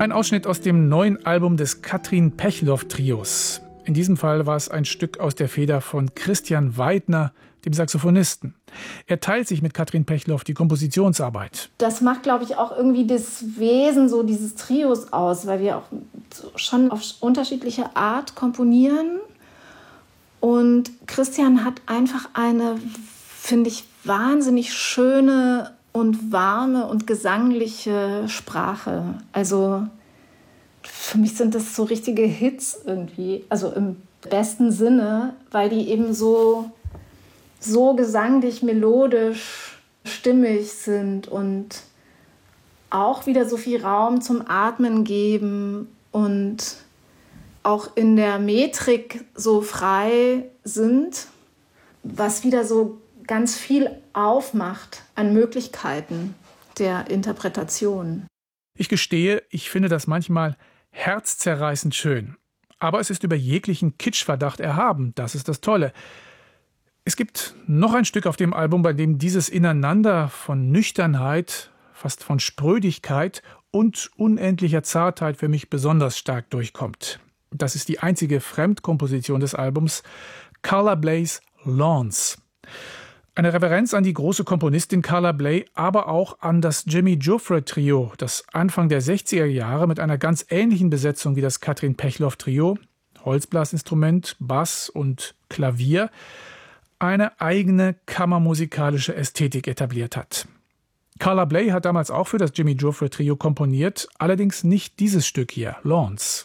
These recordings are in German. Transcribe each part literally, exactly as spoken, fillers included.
Ein Ausschnitt aus dem neuen Album des Katrin Pechloff-Trios. In diesem Fall war es ein Stück aus der Feder von Christian Weidner, dem Saxophonisten. Er teilt sich mit Katrin Pechloff die Kompositionsarbeit. Das macht, glaube ich, auch irgendwie das Wesen so dieses Trios aus, weil wir auch schon auf unterschiedliche Art komponieren. Und Christian hat einfach eine, finde ich, wahnsinnig schöne und warme und gesangliche Sprache. Also für mich sind das so richtige Hits irgendwie, also im besten Sinne, weil die eben so, so gesanglich, melodisch, stimmig sind und auch wieder so viel Raum zum Atmen geben und auch in der Metrik so frei sind, was wieder so ganz viel aufmacht an Möglichkeiten der Interpretation. Ich gestehe, ich finde das manchmal herzzerreißend schön. Aber es ist über jeglichen Kitschverdacht erhaben. Das ist das Tolle. Es gibt noch ein Stück auf dem Album, bei dem dieses Ineinander von Nüchternheit, fast von Sprödigkeit und unendlicher Zartheit für mich besonders stark durchkommt. Das ist die einzige Fremdkomposition des Albums, Carla Bleys Lawns. Eine Reverenz an die große Komponistin Carla Bley, aber auch an das Jimmy Giuffre Trio, das Anfang der sechziger Jahre mit einer ganz ähnlichen Besetzung wie das Katrin Pechloff Trio, Holzblasinstrument, Bass und Klavier, eine eigene kammermusikalische Ästhetik etabliert hat. Carla Bley hat damals auch für das Jimmy Giuffre Trio komponiert, allerdings nicht dieses Stück hier, Lawns.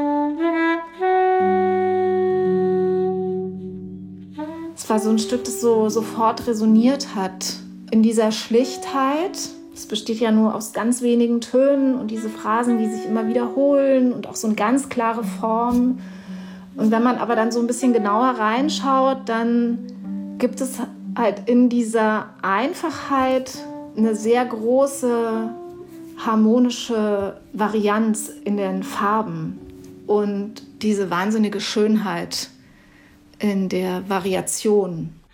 Es war so ein Stück, das so sofort resoniert hat. In dieser Schlichtheit, es besteht ja nur aus ganz wenigen Tönen und diese Phrasen, die sich immer wiederholen und auch so eine ganz klare Form. Und wenn man aber dann so ein bisschen genauer reinschaut, dann gibt es halt in dieser Einfachheit eine sehr große harmonische Varianz in den Farben und diese wahnsinnige Schönheit in der Variation.